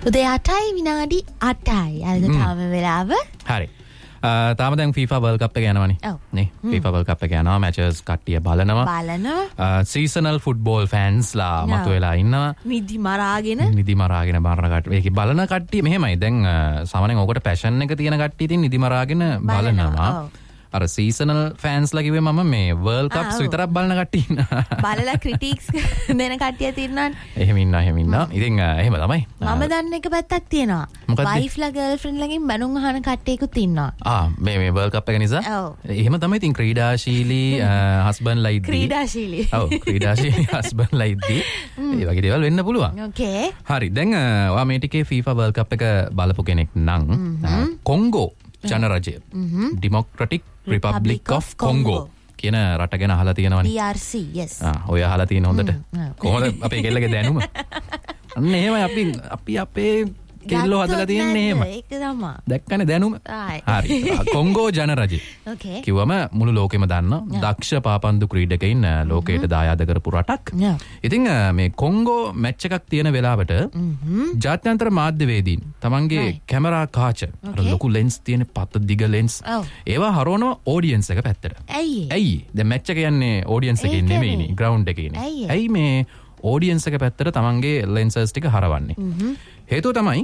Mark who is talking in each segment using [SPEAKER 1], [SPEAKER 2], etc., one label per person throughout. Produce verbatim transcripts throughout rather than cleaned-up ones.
[SPEAKER 1] උදේ අටයි විනාඩි අටයි. අද තාම වෙලාව.
[SPEAKER 2] හරි. තාම දැන් FIFA World Cup එක යනවනේ. නේ FIFA World Cup එක යනවා. මැචස් කට්ටිය බලනවා.
[SPEAKER 1] බලනවා.
[SPEAKER 2] සීසනල් ෆුට්බෝල් ෆෑන්ස්ලා මතුවලා ඉන්නවා.
[SPEAKER 1] නිදි මරාගෙන.
[SPEAKER 2] නිදි මරාගෙන බලන කට්ටිය. ඒක බලන කට්ටිය මෙහෙමයි. දැන් සාමාන්‍යයෙන් ඕකට පැෂන් එක තියෙන කට්ටිය ඉතින් නිදි මරාගෙන බලනවා. අර සීසනල් ෆෑන්ස්ලා කිව්වේ මම මේ වර්ල්ඩ් කප්ස් විතරක් බලන කට්ටිය ඉන්නවා.
[SPEAKER 1] බලලා ක්‍රිටික්ස් දෙන කට්ටිය තියෙනවා.
[SPEAKER 2] එහෙම ඉන්නවා එහෙම ඉන්නවා. ඉතින් එහෙම තමයි.
[SPEAKER 1] මම දන්න එක පැත්තක් තියෙනවා. වයිෆ්ලා ගර්ල්ෆ්‍රෙන්ඩ්ලාගෙන් බැනුම් අහන කට්ටියකුත් ඉන්නවා.
[SPEAKER 2] ආ මේ මේ වර්ල්ඩ් කප් එක නිසා. එහෙම තමයි ඉතින් ක්‍රීඩාශීලී හස්බන්ඩ්ලා ඉද්දී. ක්‍රීඩාශීලී. ඔව් ක්‍රීඩාශීලී හස්බන්ඩ්ලා ඉද්දී. ඒ වගේ දේවල් වෙන්න පුළුවන්.
[SPEAKER 1] ඕකේ.
[SPEAKER 2] හරි දැන් ඔයා මේ ටිකේ FIFA වර්ල්ඩ් කප් එක බලපු කෙනෙක් නම් Congo ජනරජය democratic republic of Congo කියන රට ගැන අහලා තියෙනවනේ.
[SPEAKER 1] D R C yes.
[SPEAKER 2] ආ ඔය අහලා තියෙන හොඳට. කොහොමද අපේ කෙල්ලගේ දැනුම? අන්න එහෙමයි අපි අපි අපේ කෙල්ලෝ හදලා තියෙන්නේ එහෙම.
[SPEAKER 1] ඒක තමයි.
[SPEAKER 2] දැක්කනේ දැනුම. හරි. කොංගෝ ජනරජය.
[SPEAKER 1] ඕකේ.
[SPEAKER 2] කිව්වම මුළු ලෝකෙම දන්නා දක්ෂ පාපන්දු ක්‍රීඩකයින් ලෝකයට දායාද කරපු රටක්. ඉතින් මේ කොංගෝ මැච් එකක් තියෙන වෙලාවට ජාත්‍යන්තර මාධ්‍යවේදීන් තමන්ගේ කැමරා කාච අර ලොකු ලෙන්ස් තියෙන පත දිග ලෙන්ස් ඒවා හරවනවා ඔඩියන්ස් එක පැත්තට.
[SPEAKER 1] ඇයි?
[SPEAKER 2] ඇයි? දැන් මැච් එක යන්නේ ඔඩියන්ස් එකේ නෙමෙයිනේ ග්‍රවුන්ඩ් එකේ ඉන්නේ. ඇයි මේ ඔඩියන්ස් එක පැත්තට තමන්ගේ ලෙන්සර්ස් ටික හරවන්නේ? හේතුව තමයි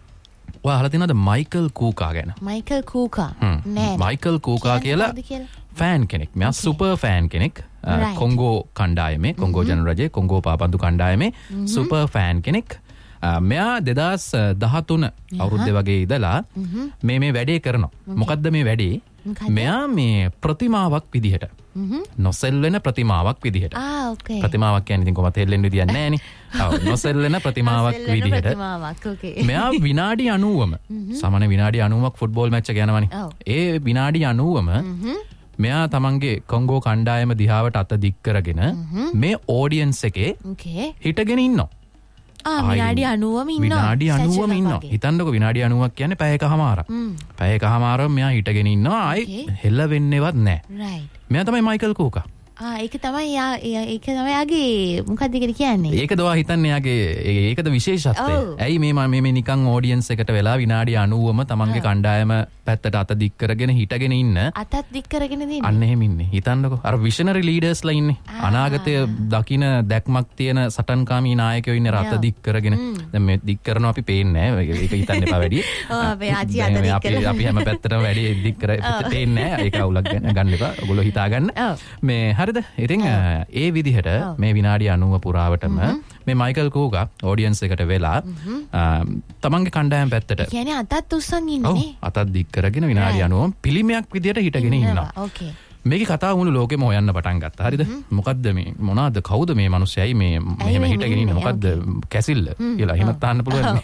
[SPEAKER 2] ඔයා අහලා තියෙනවද මයිකල් කූකා ගැන?
[SPEAKER 1] මයිකල් කූකා නෑ.
[SPEAKER 2] මයිකල් කූකා කියලා ෆෑන් කෙනෙක්. මෙයා සුපර් ෆෑන් කෙනෙක්. කොංගෝ කණ්ඩායමේ කොංගෝ ජනරජයේ කොංගෝ පාපන්දු කණ්ඩායමේ සුපර් ෆෑන් කෙනෙක්. මෙයා දෙදාස් දහතුන අවුරුද්දේ වගේ ඉඳලා මේ මේ වැඩේ කරනවා. මොකද්ද මේ වැඩේ? මෙයා මේ ප්‍රතිමාවක් විදිහට නොසෙල්වෙන ප්‍රතිමාවක් විදිහට.
[SPEAKER 1] ආ ඕකේ.
[SPEAKER 2] ප්‍රතිමාවක් කියන්නේ ඉතින් කොහොමද හෙල්ලෙන්න විදියක් නැහැ නේ. ඔව් නොසෙල්වෙන ප්‍රතිමාවක් විදිහට.
[SPEAKER 1] ප්‍රතිමාවක් ඕකේ.
[SPEAKER 2] මෙයා විනාඩි අනූවම සාමාන්‍ය විනාඩි අනූවක් ෆුට්බෝල් මැච් එක යනවනේ. ඒ විනාඩි අනූවම මෙයා තමන්ගේ කොංගෝ කණ්ඩායම දිහාවට අත දික් කරගෙන මේ ඔඩියන්ස් එකේ හිටගෙන ඉන්නවා.
[SPEAKER 1] ආ විනාඩි අනූවම ඉන්නවා.
[SPEAKER 2] විනාඩි අනූවම ඉන්නවා. හිතන්නකෝ විනාඩි අනූවක් කියන්නේ පැයකමාරක්. පැයකමාරම මෙයා හිටගෙන ඉන්නවා. ආයි හෙල්ල වෙන්නේවත් නැහැ.
[SPEAKER 1] රයිට්.
[SPEAKER 2] මෙයා තමයි මයිකල් කූකා.
[SPEAKER 1] ආ ඒක තමයි යා ඒක තමයි යාගේ මොකක්ද ඒකට කියන්නේ?
[SPEAKER 2] ඒකද ඔයා හිතන්නේ යාගේ ඒකද විශේෂත්වය. ඇයි මේ මම මේ නිකන් ඔඩියන්ස් එකට වෙලා විනාඩි අනූවම තමන්ගේ කණ්ඩායම පැත්තට අත දික් කරගෙන හිටගෙන ඉන්න.
[SPEAKER 1] අතත් දික් කරගෙන ඉන්නේ.
[SPEAKER 2] අන්න එහෙම ඉන්නේ. හිතන්නකෝ. අර විෂනරි ලීඩර්ස්ලා ඉන්නේ. අනාගතය දකින දැක්මක් තියෙන සටන්කාමී නායකයෝ ඉන්නේ රත දික් කරගෙන. දැන් මේ දික් කරනවා අපි පේන්නේ නැහැ. ඒක හිතන්න එපා වැඩි.
[SPEAKER 1] ඔව් අපේ ආච්චි අත දික්
[SPEAKER 2] කරලා අපි හැම පැත්තටම වැඩි දික් කර පේන්නේ නැහැ. ඒක අවුලක් ගන්න එපා. ඔයගොල්ලෝ හිතා ගන්න. මේ හරිද? ඉතින් ඒ විදිහට මේ විනාඩි අනූව පුරාවටම මේ මයිකල් කූකා ඔඩියන්ස් එකට වෙලා තමන්ගේ කණ්ඩායම පැත්තට
[SPEAKER 1] කියන්නේ අතත් උස්සන් ඉන්නේ නේ.
[SPEAKER 2] ඔව් අතත් දික් කරගෙන විනාඩි අනූවම පිළිමයක් විදියට හිටගෙන ඉන්නවා.
[SPEAKER 1] ඕකේ.
[SPEAKER 2] මේකේ කතාව මුළු ලෝකෙම හොයන්න පටන් ගත්තා. හරිද? මොකද්ද මේ මොනවාද කවුද මේ මිනිස්සයයි මේ මෙහෙම හිටගෙන ඉන්නේ මොකද්ද කැසිල්ල කියලා එහෙමත් අහන්න පුළුවන්.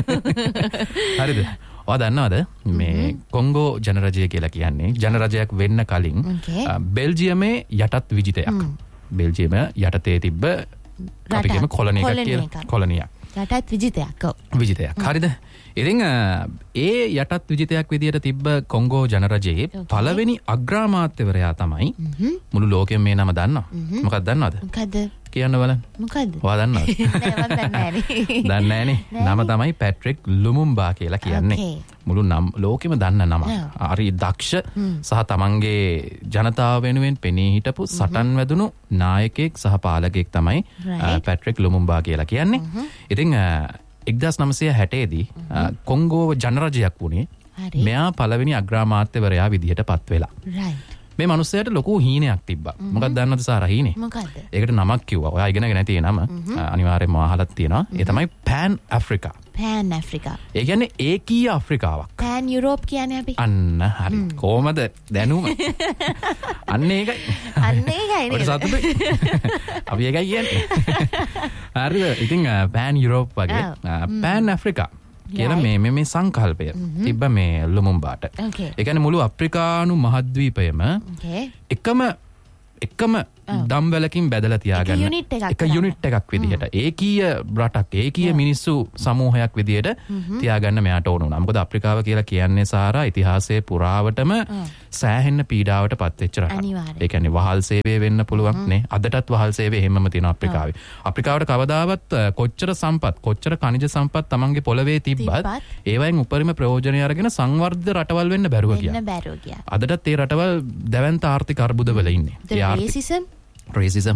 [SPEAKER 2] හරිද? ඔයා දන්නවද මේ කොංගෝ ජනරජය කියලා කියන්නේ ජනරජයක් වෙන්න කලින් බෙල්ජියමේ යටත් විජිතයක්. බෙල්ජියම යටතේ තිබ්බ අපි කියමු කොලනි එකක් කියලා. කොලනියක්.
[SPEAKER 1] යටත් විජිතයක්.
[SPEAKER 2] විජිතයක්. හරිද? ඉතින් ඒ යටත් විජිතයක් විදියට තිබ්බ කොංගෝ ජනරජයේ පළවෙනි අග්‍රාමාත්‍යවරයා තමයි මුළු ලෝකෙම මේ නම දන්නවා. මොකක්ද දන්නවද?
[SPEAKER 1] මොකද්ද?
[SPEAKER 2] කියන්න බලන්න.
[SPEAKER 1] මොකද්ද?
[SPEAKER 2] ඔයා දන්නවද?
[SPEAKER 1] නෑ මම දන්නේ නෑනේ.
[SPEAKER 2] දන්නේ නෑනේ. නම තමයි පැට්‍රික් ලුමුම්බා කියලා කියන්නේ. මුළු නම් ලෝකෙම දන්න නම. හරි දක්ෂ සහ තමන්ගේ ජනතාව වෙනුවෙන් පෙනී හිටපු සටන් වැදුණු නායකයෙක් සහ පාලකයෙක් තමයි පැට්‍රික් ලුමුම්බා කියලා කියන්නේ. ඉතින් එක්දාස් නවසිය හැටේ දී කොංගෝ ජනරජයක් වුණේ මෙයා පළවෙනි අග්‍රාමාත්‍යවරයා විදිහට පත් වෙලා.
[SPEAKER 1] රයිට්.
[SPEAKER 2] මේ මිනිස්සයාට ලොකු හීනයක් තිබ්බා. මොකක්ද දන්නවද සාරා හීනේ?
[SPEAKER 1] මොකද්ද?
[SPEAKER 2] ඒකට නමක් කිව්වා. ඔයා ඉගෙනගෙන නැති නම අනිවාර්යෙන්ම අහලත් තියෙනවා. ඒ තමයි pan Africa.
[SPEAKER 1] pan Africa.
[SPEAKER 2] ඒ කියන්නේ ඒකීය අප්‍රිකාවක්.
[SPEAKER 1] pan Europe කියන්නේ අපි.
[SPEAKER 2] අන්න හරි. කොහමද දැනුම? අන්න ඒකයි.
[SPEAKER 1] අන්න ඒකයි නේද?
[SPEAKER 2] ඔය සතුටුයි. අපි ඒකයි කියන්නේ. හරිද? ඉතින් pan Europe වගේ pan Africa කියලා මේ මේ මේ සංකල්පය තිබ්බ මේ ලුමුම්බාට. ඒ කියන්නේ මුළු අප්‍රිකානු මහද්වීපයම එකම එකම දම්වැලකින් බැදලා තියාගන්න එක යුනිට් එකක් විදිහට ඒකීය රටක් ඒකීය මිනිස්සු සමූහයක් විදිහට තියාගන්න මෙයාට ඕන වුණා. මොකද අප්‍රිකාව කියලා කියන්නේ සාරා ඉතිහාසයේ පුරාවටම සෑහෙන්න පීඩාවට පත් වෙච්ච රටක්. ඒ කියන්නේ වහල් සේවය වෙන්න පුළුවන් නේ. අදටත් වහල් සේවය හැමම තියෙන අප්‍රිකාවේ. අප්‍රිකාවට කවදාවත් කොච්චර සම්පත් කොච්චර khනිජ සම්පත් තමන්ගේ පොළවේ තිබ්බත් ඒවයින් උපරිම ප්‍රයෝජනය අරගෙන සංවර්ධිත රටවල් වෙන්න බැරුව ගියා. අදටත් ඒ රටවල් දැවැන්ත ආර්ථික අර්බුදවල ඉන්නේ.
[SPEAKER 1] Racism
[SPEAKER 2] racism